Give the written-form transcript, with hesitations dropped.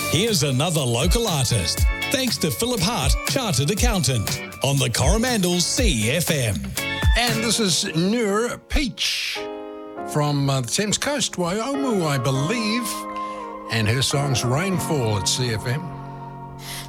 Here's another local artist, thanks to Philip Hart, Chartered Accountant, on the Coromandel CFM. And this is Nur Peach from the Thames Coast, Waiomou, I believe. And her song's Rainfall at CFM.